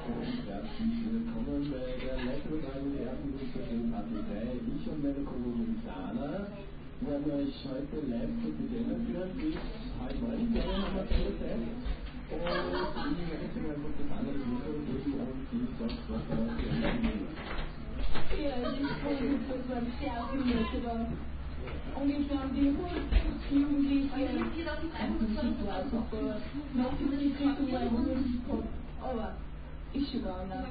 Herzlich willkommen bei der Live-Übertragung der ersten Bundesverschwörung Party 3. Ich und meine Kollegin Sana werden euch heute live zu Beginn führen bis halb 9. Wir haben noch keine Zeit. Und ich möchte einfach das andere Mikro geben und die sagt, was da ist. Ja, ich freue mich, dass man sehr viel Leute da. Ungefähr um die 100 Jugendliche. Noch die Richtung, weil ich nicht habe. Aber ist schon gar nicht.